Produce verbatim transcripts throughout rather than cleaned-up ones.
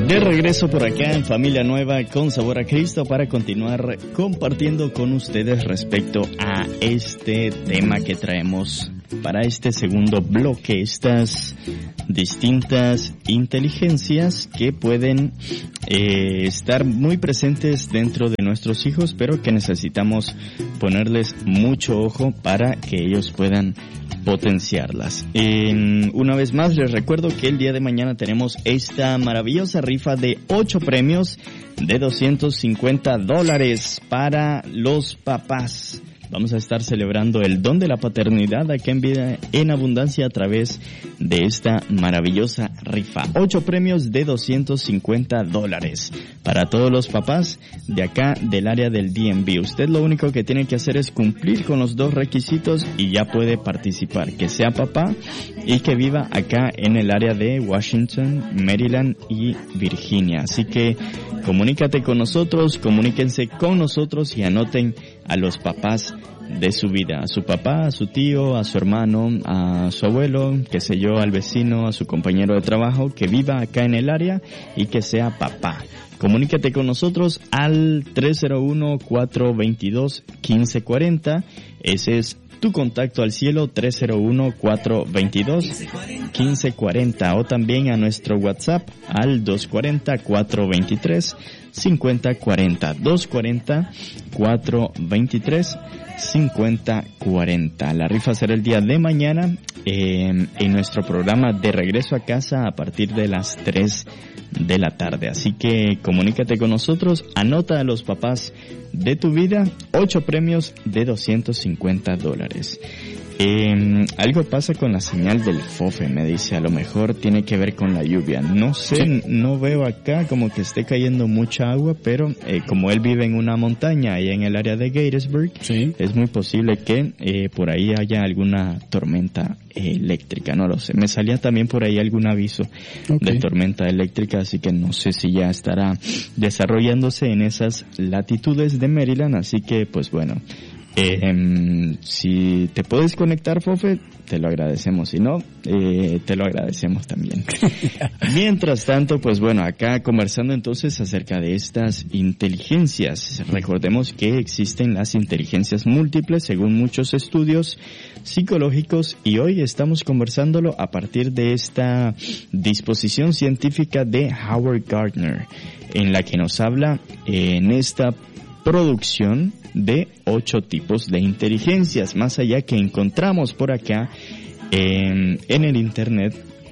De regreso por acá en Familia Nueva con Sabor a Cristo para continuar compartiendo con ustedes respecto a este tema que traemos para este segundo bloque, estas distintas inteligencias que pueden eh, estar muy presentes dentro de nuestros hijos, pero que necesitamos ponerles mucho ojo para que ellos puedan potenciarlas. Eh, una vez más les recuerdo que el día de mañana tenemos esta maravillosa rifa de ocho premios de doscientos cincuenta dólares para los papás. Vamos a estar celebrando el don de la paternidad aquí en Vida en Abundancia a través de esta maravillosa rifa. Ocho premios de doscientos cincuenta dólares para todos los papás de acá del área del D M V. Usted lo único que tiene que hacer es cumplir con los dos requisitos y ya puede participar. Que sea papá y que viva acá en el área de Washington, Maryland y Virginia. Así que comunícate con nosotros, comuníquense con nosotros y anoten a los papás de su vida, a su papá, a su tío, a su hermano, a su abuelo, qué sé yo, al vecino, a su compañero de trabajo que viva acá en el área y que sea papá. Comunícate con nosotros al tres cero uno, cuatro dos dos, uno cinco cuatro cero. Ese es tu contacto al cielo, tres cero uno, cuatro dos dos, uno cinco cuatro cero, o también a nuestro WhatsApp al dos cuatro cero, cuatro dos tres, cinco cero cuatro cero, dos cuatro cero, cuatro dos tres, cinco cero cuatro cero. La rifa será el día de mañana eh, en nuestro programa de regreso a casa a partir de las tres de la tarde. Así que comunícate con nosotros, anota a los papás de tu vida, ocho premios de doscientos cincuenta dólares. Eh, algo pasa con la señal del FOFE, me dice, a lo mejor tiene que ver con la lluvia. No sé, sí. No veo acá como que esté cayendo mucha agua, pero eh, como él vive en una montaña allá en el área de Gatesburg, sí. Es muy posible que eh, por ahí haya alguna tormenta eh, eléctrica, no lo sé. Me salía también por ahí algún aviso okay. de tormenta eléctrica, así que no sé si ya estará desarrollándose en esas latitudes de Maryland, así que pues bueno. Eh, si te puedes conectar, Fofe, te lo agradecemos. Si no, eh, te lo agradecemos también. Mientras tanto, pues bueno, acá conversando entonces acerca de estas inteligencias. Recordemos que existen las inteligencias múltiples según muchos estudios psicológicos y hoy estamos conversándolo a partir de esta disposición científica de Howard Gardner, en la que nos habla eh, en esta producción de ocho tipos de inteligencias, más allá que encontramos por acá en, en el internet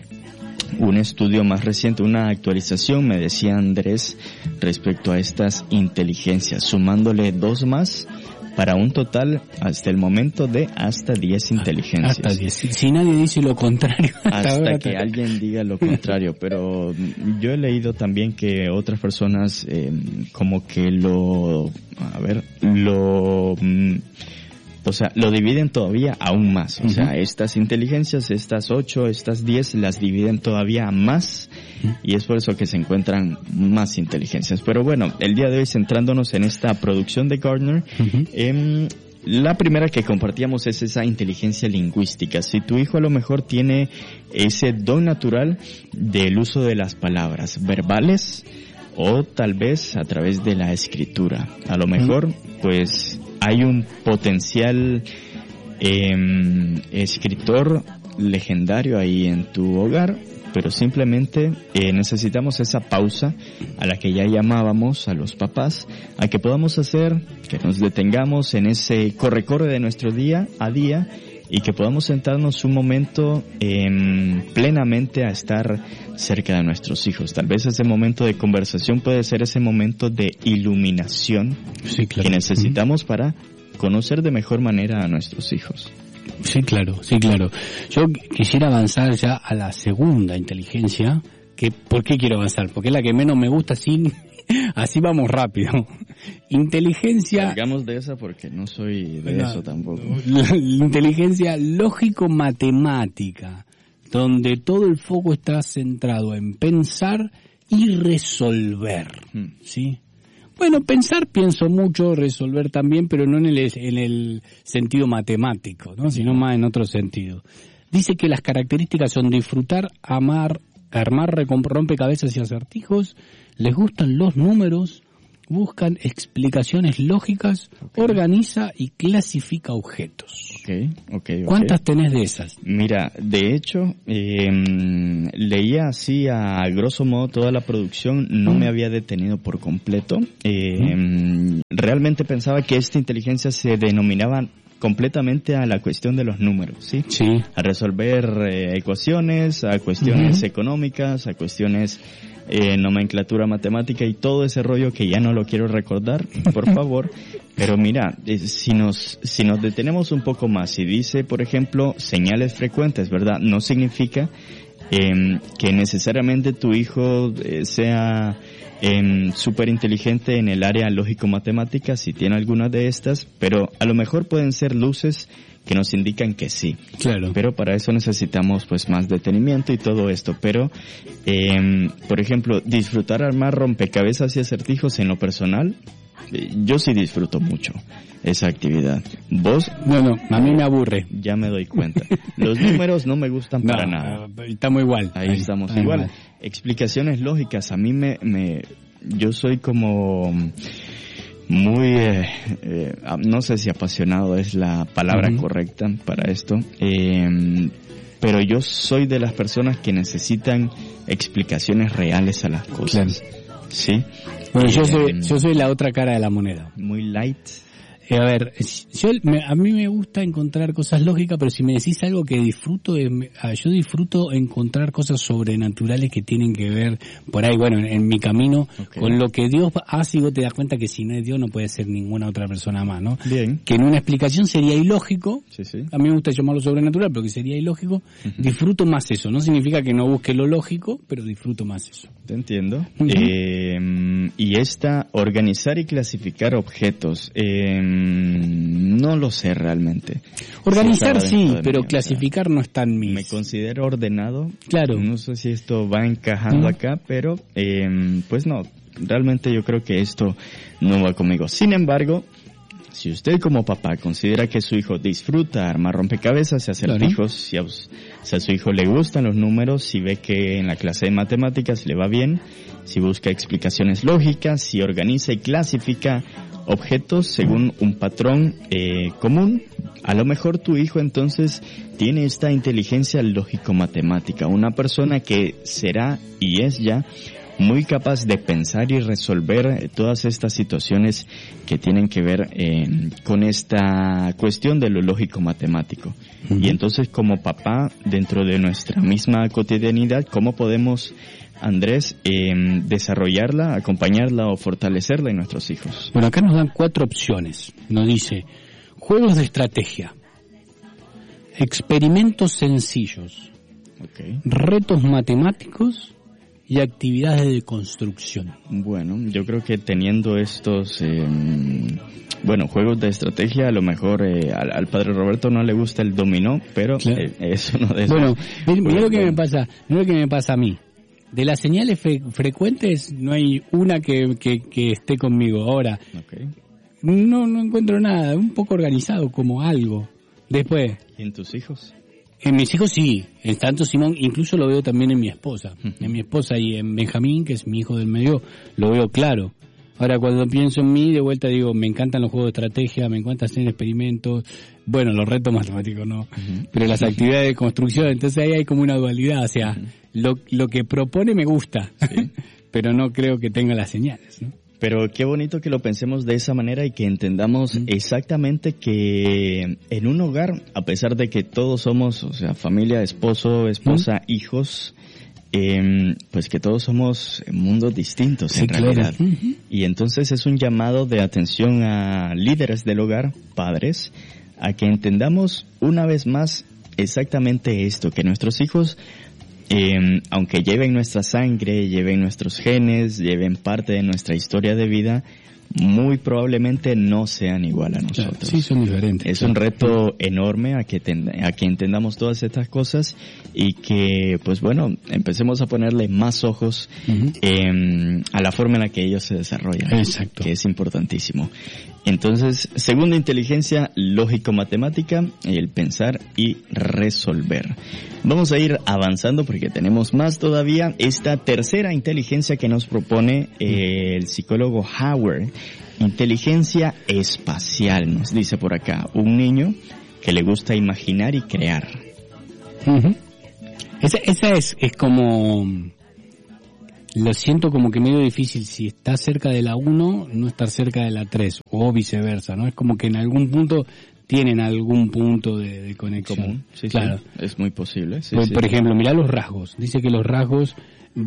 un estudio más reciente, una actualización, me decía Andrés, respecto a estas inteligencias, sumándole dos más para un total hasta el momento de hasta diez inteligencias. Hasta diez. Si nadie dice lo contrario. Hasta, hasta que alguien diga lo contrario. Pero yo he leído también que otras personas eh, como que lo, a ver, lo, o sea, lo dividen todavía aún más. O uh-huh. sea, estas inteligencias, estas ocho, estas diez, las dividen todavía más. Y es por eso que se encuentran más inteligencias. Pero bueno, el día de hoy centrándonos en esta producción de Gardner, uh-huh. eh, la primera que compartíamos es esa inteligencia lingüística. Si tu hijo a lo mejor tiene ese don natural del uso de las palabras verbales o tal vez a través de la escritura. A lo mejor, uh-huh. pues, hay un potencial eh, escritor legendario ahí en tu hogar, pero simplemente eh, necesitamos esa pausa a la que ya llamábamos a los papás, a que podamos hacer, que nos detengamos en ese corre-corre de nuestro día a día y que podamos sentarnos un momento eh, plenamente a estar cerca de nuestros hijos. Tal vez ese momento de conversación puede ser ese momento de iluminación sí, claro. que necesitamos uh-huh. para conocer de mejor manera a nuestros hijos. Sí, claro, sí, claro. Yo quisiera avanzar ya a la segunda inteligencia. Que, ¿por qué quiero avanzar? Porque es la que menos me gusta, así, así vamos rápido. Inteligencia... Salgamos de esa porque no soy de no, eso tampoco. La, la inteligencia lógico-matemática, donde todo el foco está centrado en pensar y resolver, hmm. ¿sí? Bueno, pensar pienso mucho, resolver también, pero no en el, en el sentido matemático, ¿no? Sino más en otro sentido. Dice que las características son disfrutar, amar, armar rompecabezas y acertijos, les gustan los números, buscan explicaciones lógicas, okay. organiza y clasifica objetos. Okay, okay, okay. ¿Cuántas tenés de esas? Mira, de hecho, eh, leía así a grosso modo toda la producción, no mm. me había detenido por completo. Eh, mm. Realmente pensaba que esta inteligencia se denominaba completamente a la cuestión de los números, ¿sí? Sí. A resolver eh, ecuaciones, a cuestiones uh-huh. económicas, a cuestiones eh, nomenclatura matemática y todo ese rollo que ya no lo quiero recordar, por favor. Pero mira, eh, si nos si nos detenemos un poco más y dice, por ejemplo, señales frecuentes, ¿verdad? No significa eh, que necesariamente tu hijo eh, sea eh, súper inteligente en el área lógico-matemática, si tiene alguna de estas, pero a lo mejor pueden ser luces que nos indican que sí. Claro. Pero para eso necesitamos pues más detenimiento y todo esto. Pero, eh, por ejemplo, disfrutar armar rompecabezas y acertijos en lo personal, eh, yo sí disfruto mucho esa actividad. ¿Vos? No, no, a mí me aburre. Ya me doy cuenta. Los números no me gustan no, para nada. Estamos igual. Ahí, ahí estamos ahí igual. igual. Explicaciones lógicas, a mí me, me yo soy como muy, eh, eh, no sé si apasionado es la palabra uh-huh. correcta para esto, eh, pero yo soy de las personas que necesitan explicaciones reales a las cosas. Claro. ¿Sí? Bueno, eh, yo soy, yo soy la otra cara de la moneda. Muy light. Eh, a ver, yo me, a mí me gusta encontrar cosas lógicas, pero si me decís algo que disfruto, eh, yo disfruto encontrar cosas sobrenaturales que tienen que ver por ahí, bueno, en, en mi camino, okay. con lo que Dios hace, y vos te das cuenta que si no es Dios no puede ser ninguna otra persona más, ¿no? Bien. Que en una explicación sería ilógico, sí, sí. a mí me gusta llamarlo sobrenatural, pero que sería ilógico, uh-huh. disfruto más eso, no significa que no busque lo lógico, pero disfruto más eso. Te entiendo. Uh-huh. Eh, y esta, organizar y clasificar objetos, eh, no lo sé realmente. Organizar sí, pero mí, clasificar o sea, no está en mí. Me considero ordenado. Claro. No sé si esto va encajando uh-huh. acá, pero eh, pues no, realmente yo creo que esto no va conmigo. Sin embargo, si usted como papá considera que su hijo disfruta armar rompecabezas y acertijos, claro. si, a, si a su hijo le gustan los números, si ve que en la clase de matemáticas le va bien, si busca explicaciones lógicas, si organiza y clasifica objetos según un patrón eh, común, a lo mejor tu hijo entonces tiene esta inteligencia lógico-matemática, una persona que será y es ya muy capaz de pensar y resolver todas estas situaciones que tienen que ver eh, con esta cuestión de lo lógico-matemático. Uh-huh. Y entonces como papá, dentro de nuestra misma cotidianidad, ¿cómo podemos, Andrés, eh, desarrollarla, acompañarla o fortalecerla en nuestros hijos? Bueno, acá nos dan cuatro opciones. Nos dice, juegos de estrategia, experimentos sencillos, okay. retos matemáticos y actividades de construcción. Bueno, yo creo que teniendo estos, eh, bueno, juegos de estrategia, a lo mejor eh, al, al padre Roberto no le gusta el dominó, pero claro. eh, eso no de eso. Bueno, mira lo que me pasa, mira lo que me pasa a mí. De las señales fre- frecuentes no hay una que, que, que esté conmigo. Ahora, okay. no no encuentro nada, un poco organizado como algo. Después. ¿Y en tus hijos? En mis hijos sí, en tanto Simón, incluso lo veo también en mi esposa. En mi esposa y en Benjamín, que es mi hijo del medio, lo veo claro. Ahora cuando pienso en mí, de vuelta digo, me encantan los juegos de estrategia, me encanta hacer experimentos, bueno, los retos matemáticos no, uh-huh. pero las actividades de construcción, entonces ahí hay como una dualidad, o sea, uh-huh. lo, lo que propone me gusta, sí. pero no creo que tenga las señales, ¿no? Pero qué bonito que lo pensemos de esa manera y que entendamos mm. exactamente que en un hogar, a pesar de que todos somos, o sea, familia, esposo, esposa, mm. hijos, eh, pues que todos somos mundos distintos sí, en claro. realidad. Mm-hmm. Y entonces es un llamado de atención a líderes del hogar, padres, a que entendamos una vez más exactamente esto, que nuestros hijos, Eh, aunque lleven nuestra sangre, lleven nuestros genes, lleven parte de nuestra historia de vida, muy probablemente no sean igual a nosotros. Claro, sí, son diferentes. Es un reto enorme a que, ten, a que entendamos todas estas cosas y que, pues bueno, empecemos a ponerle más ojos uh-huh. eh, a la forma en la que ellos se desarrollan. Exacto. Que es importantísimo. Entonces, segunda inteligencia, lógico-matemática, el pensar y resolver. Vamos a ir avanzando porque tenemos más todavía. Esta tercera inteligencia que nos propone eh, el psicólogo Howard, inteligencia espacial, nos dice por acá, un niño que le gusta imaginar y crear. Uh-huh. Esa, esa es, es como... Lo siento como que medio difícil si está cerca de la uno, no estar cerca de la tres, o viceversa, ¿no? Es como que en algún punto tienen algún punto de, de conexión. Común, sí, claro. Sí, es muy posible. Sí, por, sí. por ejemplo, mirá los rasgos. Dice que los rasgos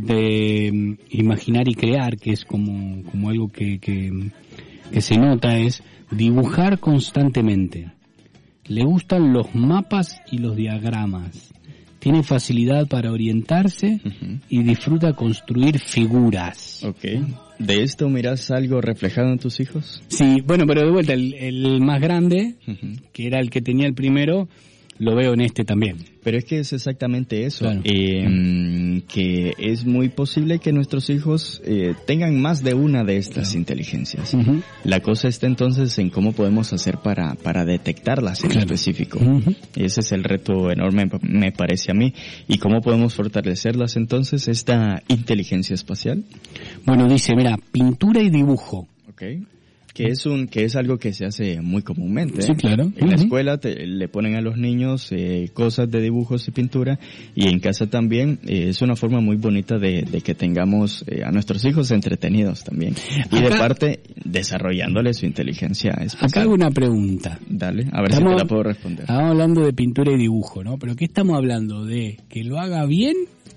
de um, imaginar y crear, que es como, como algo que, que, que se nota, es dibujar constantemente. Le gustan los mapas y los diagramas. Tiene facilidad para orientarse uh-huh. y disfruta construir figuras. Okay. ¿De esto miras algo reflejado en tus hijos? Sí, bueno, pero de vuelta, el, el más grande, uh-huh. que era el que tenía el primero, lo veo en este también. Pero es que es exactamente eso, claro. eh, uh-huh. que es muy posible que nuestros hijos eh, tengan más de una de estas claro. inteligencias. Uh-huh. La cosa está entonces en cómo podemos hacer para, para detectarlas en claro. específico. Uh-huh. Ese es el reto enorme, me parece a mí. ¿Y cómo podemos fortalecerlas entonces, esta inteligencia espacial? Bueno, dice, mira, pintura y dibujo. Okay. Que es un que es algo que se hace muy comúnmente. Sí, claro. En uh-huh. la escuela te, le ponen a los niños eh, cosas de dibujos y pintura, y en casa también eh, es una forma muy bonita de, de que tengamos eh, a nuestros hijos entretenidos también. Y acá, de parte, desarrollándoles su inteligencia espacial. Acá hago una pregunta. Dale, a ver estamos, si te la puedo responder. Estamos hablando de pintura y dibujo, ¿no? Pero ¿qué estamos hablando? ¿De que lo haga bien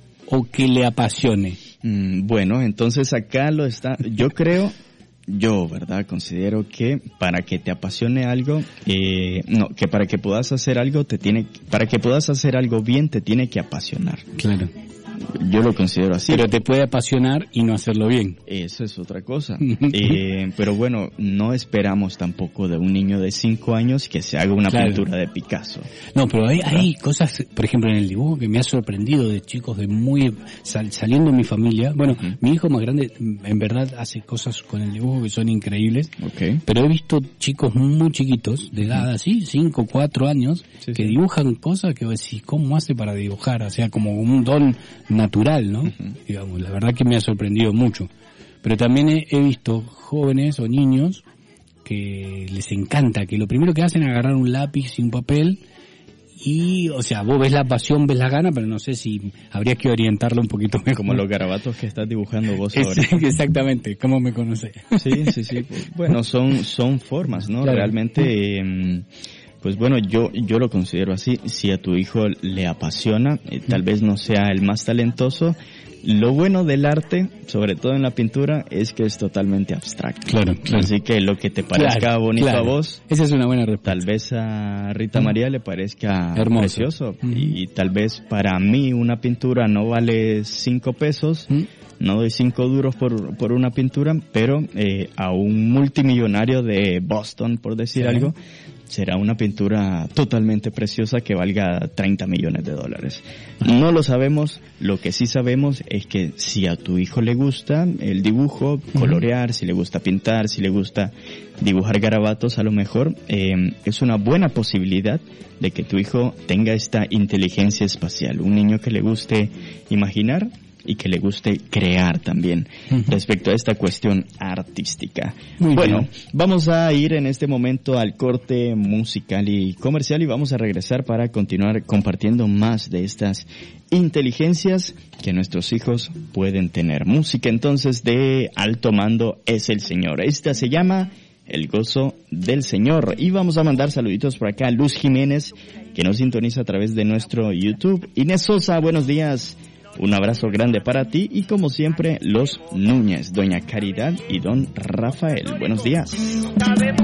o que le apasione? Mm, bueno, entonces acá lo está, yo creo... Yo, ¿verdad? Considero que para que te apasione algo, eh, no, que para que puedas hacer algo te tiene, para que puedas hacer algo bien te tiene que apasionar. Claro. Yo lo considero así. Pero te puede apasionar y no hacerlo bien. Eso es otra cosa. eh, pero bueno, no esperamos tampoco de un niño de cinco años que se haga una claro. pintura de Picasso. No, pero hay, hay cosas, por ejemplo, en el dibujo que me ha sorprendido de chicos de muy, sal, saliendo de mi familia. Bueno, uh-huh. mi hijo más grande en verdad hace cosas con el dibujo que son increíbles. Okay. Pero he visto chicos muy chiquitos, de edad así, cinco, cuatro años, sí, que sí. dibujan cosas que vos decís, ¿cómo hace para dibujar? O sea, como un don natural, ¿no? Uh-huh. Digamos, la verdad que me ha sorprendido mucho. Pero también he, he visto jóvenes o niños que les encanta, que lo primero que hacen es agarrar un lápiz y un papel y, o sea, vos ves la pasión, ves la gana, pero no sé si habría que orientarlo un poquito mejor. Como los garabatos que estás dibujando vos es, ahora. Exactamente, ¿cómo me conocés? Sí, sí, sí. Bueno, son, son formas, ¿no? Claro. Realmente... Eh, Pues bueno, yo yo lo considero así. Si a tu hijo le apasiona, eh, tal vez no sea el más talentoso. Lo bueno del arte, sobre todo en la pintura, es que es totalmente abstracto. Claro, claro. Así que lo que te parezca claro, bonito claro. a vos, esa es una buena respuesta. Tal vez a Rita María le parezca hermoso, precioso. Uh-huh. Y, y tal vez para mí una pintura no vale cinco pesos. Uh-huh. No doy cinco duros por por una pintura, pero eh, a un multimillonario de Boston, por decir sí. algo, será una pintura totalmente preciosa que valga treinta millones de dólares. No lo sabemos, lo que sí sabemos es que si a tu hijo le gusta el dibujo, colorear, uh-huh. si le gusta pintar, si le gusta dibujar garabatos, a lo mejor eh, es una buena posibilidad de que tu hijo tenga esta inteligencia espacial. Un niño que le guste imaginar y que le guste crear también uh-huh. respecto a esta cuestión artística. Muy bueno, bien. Vamos a ir en este momento al corte musical y comercial y vamos a regresar para continuar compartiendo más de estas inteligencias que nuestros hijos pueden tener. Música entonces de Alto Mando es el Señor. Esta se llama El Gozo del Señor. Y vamos a mandar saluditos por acá a Luz Jiménez, que nos sintoniza a través de nuestro YouTube. Inés Sosa, buenos días. Un abrazo grande para ti y como siempre los Núñez, doña Caridad y don Rafael. Buenos días.